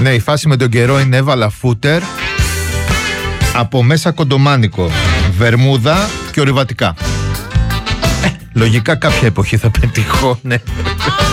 Ναι, η φάση με τον καιρό είναι έβαλα φούτερ, από μέσα κοντομάνικο, βερμούδα και ορειβατικά. Λογικά κάποια εποχή θα πετυχώ, ναι.